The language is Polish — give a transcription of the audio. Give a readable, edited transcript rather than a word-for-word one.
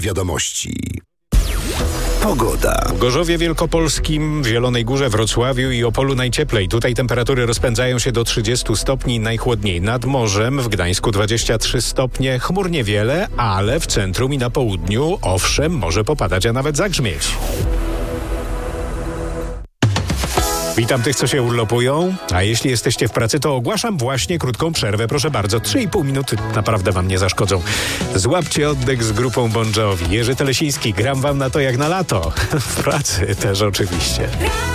Wiadomości. Pogoda. W Gorzowie Wielkopolskim, w Zielonej Górze, Wrocławiu i Opolu najcieplej. Tutaj temperatury rozpędzają się do 30 stopni, najchłodniej nad morzem. W Gdańsku 23 stopnie, chmur niewiele, ale w centrum i na południu, owszem, może popadać, a nawet zagrzmieć. Witam tych, co się urlopują, a jeśli jesteście w pracy, to ogłaszam właśnie krótką przerwę. Proszę bardzo, 3,5 minuty naprawdę wam nie zaszkodzą. Złapcie oddech z grupą Bon Jovi. Jerzy Telesiński, gram wam na to jak na lato. W pracy też oczywiście.